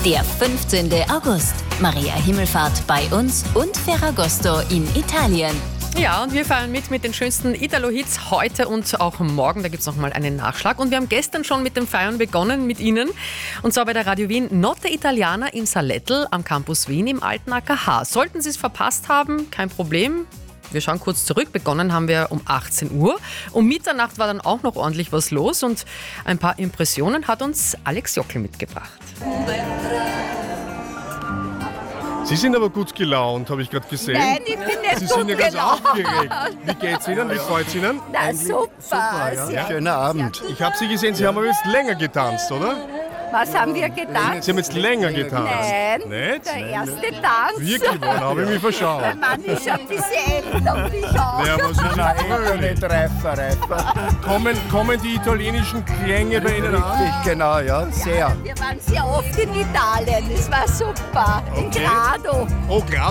Der 15. August. Maria Himmelfahrt bei uns und Ferragosto in Italien. Ja, und wir feiern mit den schönsten Italo-Hits heute und auch morgen. Da gibt es nochmal einen Nachschlag. Und wir haben gestern schon mit dem Feiern begonnen mit Ihnen. Und zwar bei der Radio Wien Notte Italiana in Salettl am Campus Wien im alten AKH. Sollten Sie es verpasst haben, kein Problem. Wir schauen kurz zurück. Begonnen haben wir um 18 Uhr. Um Mitternacht war dann auch noch ordentlich was los. Und ein paar Impressionen hat uns Alex Jockel mitgebracht. Sie sind aber gut gelaunt, habe ich gerade gesehen. Nein, ich bin nicht Sie gut sind ja ganz gelaunt. aufgeregt. Wie geht's Ihnen? Wie freut's Ihnen? Na super, sehr Schöner Abend. Ich habe Sie gesehen, Sie haben aber jetzt länger getanzt, oder? Was haben wir getan? Sie haben jetzt länger getanzt. Nein, Nicht? der erste Tanz. Wirklich, wann habe ich mich verschaut? Der Mann ist ein bisschen älter und ich auch. Ja, aber Sie sind fröhlich. Nicht reifer. Kommen die italienischen Klänge bei Ihnen an? Richtig, genau, ja, sehr. Wir waren sehr oft in Italien, es war super. In Okay. Grado. Oh, gerade.